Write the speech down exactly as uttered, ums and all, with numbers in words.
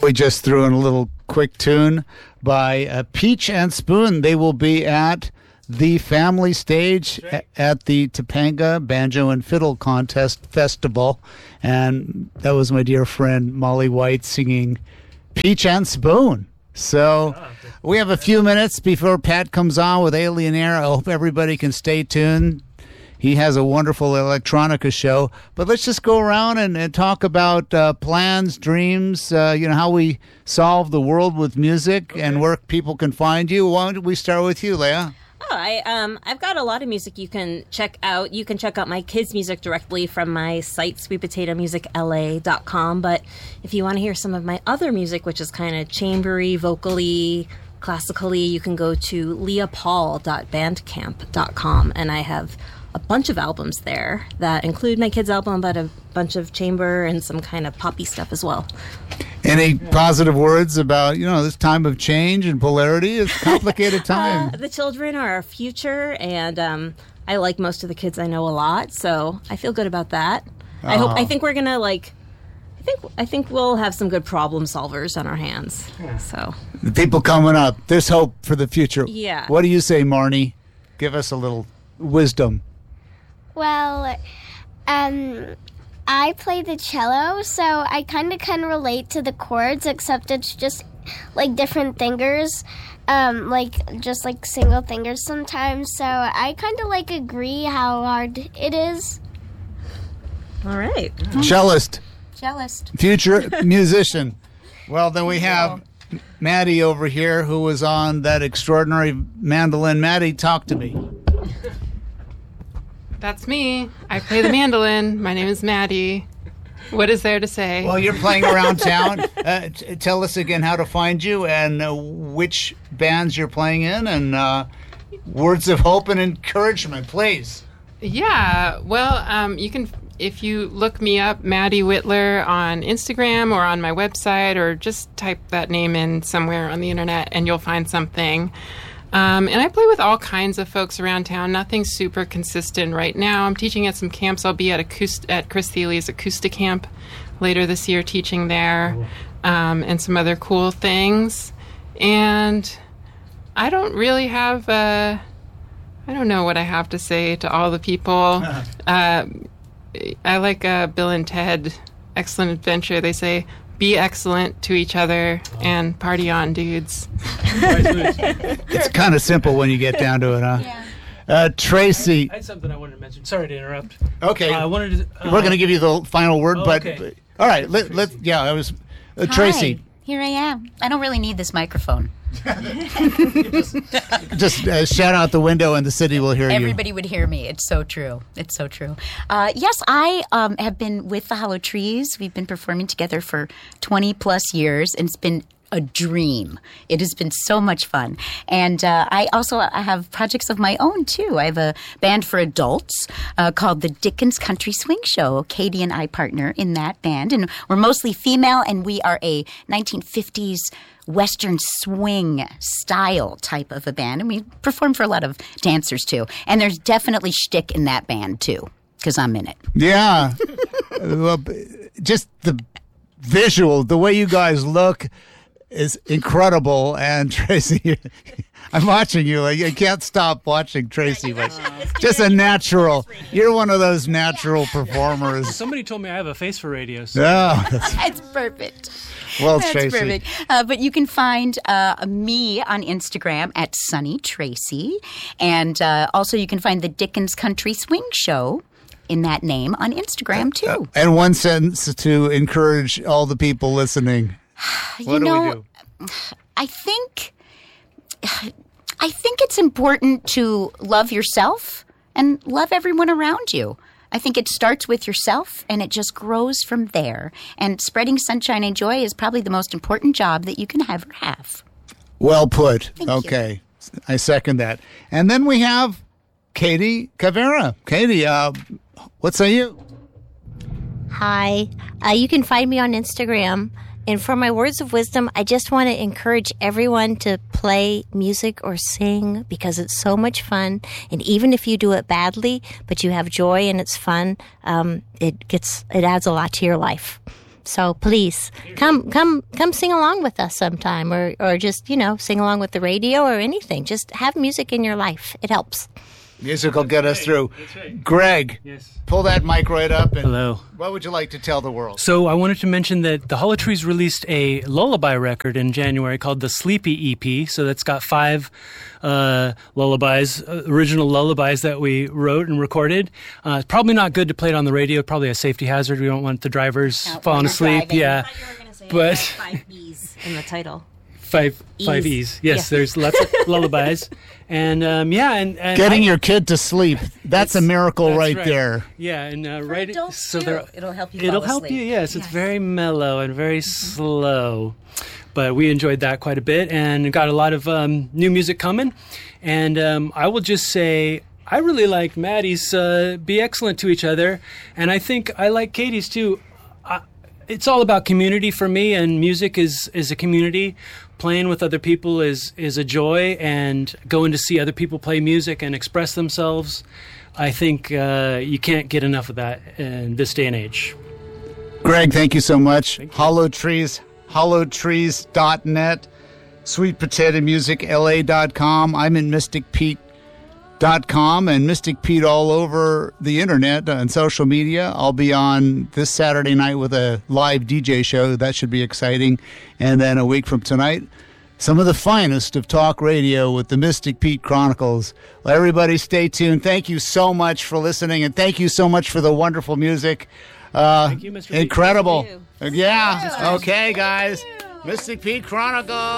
We just threw in a little quick tune by uh, Peach and Spoon. They will be at the family stage right. at the Topanga Banjo and Fiddle Contest Festival. And that was my dear friend Molly White singing Peach and Spoon. So we have a few minutes before Pat comes on with Alien Air. I hope everybody can stay tuned. He has a wonderful electronica show. But let's just go around and, and talk about uh, plans, dreams, uh, you know, how we solve the world with music okay. and where people can find you. Why don't we start with you, Leah? Oh, I, um, I've got a lot of music you can check out. You can check out my kids' music directly from my site, sweet potato music L A dot com. But if you want to hear some of my other music, which is kind of chambery, vocally, classically, you can go to leah paul dot bandcamp dot com. And I have a bunch of albums there that include my kids' album, but a bunch of chamber and some kind of poppy stuff as well. Any positive words about, you know, this time of change and polarity? It's a complicated time. uh, the children are our future, and um, I like most of the kids I know a lot, so I feel good about that. Uh-huh. I hope. I think we're gonna like. I think. I think we'll have some good problem solvers on our hands. Yeah. So the people coming up. There's hope for the future. Yeah. What do you say, Marnie? Give us a little wisdom. Well, um, I play the cello, so I kind of can relate to the chords, except it's just like different fingers, um, like just like single fingers sometimes. So I kind of like agree how hard it is. All right. Cellist. Cellist. Future musician. Well, then we have Maddie over here, who was on that extraordinary mandolin. Maddie, talk to me. That's me. I play the mandolin. My name is Maddie. What is there to say? Well, you're playing around town. Uh, t- tell us again how to find you and uh, which bands you're playing in and uh, words of hope and encouragement, please. Yeah. Well, um, you can, if you look me up, Maddie Whitler, on Instagram or on my website, or just type that name in somewhere on the internet and you'll find something. Um, and I play with all kinds of folks around town. Nothing super consistent right now. I'm teaching at some camps. I'll be at acoust- at Chris Thiele's Acoustic Camp later this year, teaching there, um, and some other cool things. And I don't really have, uh, I don't know what I have to say to all the people. Uh, I like uh, Bill and Ted, Excellent Adventure. They say, be excellent to each other and party on, dudes. It's kind of simple when you get down to it, huh? Yeah. Uh, Tracy. I had something I wanted to mention. Sorry to interrupt. Okay. Uh, I wanted to, uh, We're going to give you the final word, oh, but, okay. but all right. Let, let yeah. I was uh, Tracy. Hi. Here I am. I don't really need this microphone. Just uh, shout out the window and the city will hear Everybody you. would hear me. It's so true. It's so true. Uh, yes, I um, have been with the Hollow Trees. We've been performing together for twenty plus years, and it's been a dream. It has been so much fun. And uh, I also I have projects of my own, too. I have a band for adults uh, called the Dickens Country Swing Show. Katie and I partner in that band. And we're mostly female, and we are a nineteen fifties Western swing style type of a band. And we perform for a lot of dancers, too. And there's definitely shtick in that band, too, because I'm in it. Yeah. Well, just the visual, the way you guys look is incredible. And Tracy, I'm watching you. Like, I can't stop watching Tracy. But just a natural. You're one of those natural performers. Somebody told me I have a face for radio. So. Yeah, that's, That's perfect. well, That's Tracy. perfect. Uh, but you can find uh, me on Instagram at Sunny Tracy. And uh, also you can find the Dickens Country Swing Show in that name on Instagram, too. Uh, and one sentence to encourage all the people listening. you What know, do we do? I think, I think it's important to love yourself and love everyone around you. I think it starts with yourself, and it just grows from there. And spreading sunshine and joy is probably the most important job that you can ever have. Well put. Thank you. Okay. I second that. And then we have Katie Cavera. Katie, uh, what say you? Hi. Uh, you can find me on Instagram. And for my words of wisdom, I just want to encourage everyone to play music or sing because it's so much fun. And even if you do it badly, but you have joy and it's fun, um, it gets it adds a lot to your life. So please come, come, come sing along with us sometime, or, or just you know sing along with the radio or anything. Just have music in your life; it helps. Music will get us through. That's right. Greg, Yes. pull that mic right up. And Hello. What would you like to tell the world? So I wanted to mention that the Hollow Trees released a lullaby record in January called the Sleepy E P. So that's got five uh, lullabies, uh, original lullabies that we wrote and recorded. Uh, it's probably not good to play it on the radio. Probably a safety hazard. We don't want the drivers Out falling when asleep. driving. Yeah, I thought you were going to say But- it had five E's in the title. five five E's. E's. Yes, Yeah. there's lots of lullabies, and um, yeah, and, and Getting I- your kid to sleep. That's a miracle That's right, right. there. Yeah, and uh, right. adults, so too. they're It'll help you It'll fall help you. asleep. Yes, it's Yes. very mellow and very slow, but we enjoyed that quite a bit and got a lot of um, new music coming. And um, I will just say, I really liked Maddie's uh, "Be Excellent to Each Other," and I think I like Katie's too. I, it's all about community for me, and music is is a community. Playing with other people is is a joy, and going to see other people play music and express themselves, I think uh, you can't get enough of that in this day and age. Greg, thank you so much. Hollow Trees, hollow trees dot net, sweet potato music L A dot com. I'm in mystic pete dot com and Mystic Pete all over the internet and social media. I'll be on this Saturday night with a live D J show. That should be exciting. And then a week from tonight, some of the finest of talk radio with the Mystic Pete Chronicles. Well, everybody stay tuned. Thank you so much for listening, and thank you so much for the wonderful music. Uh, Thank you, Mister Pete. incredible. Thank Yeah. Okay, guys. Mystic Pete Chronicles.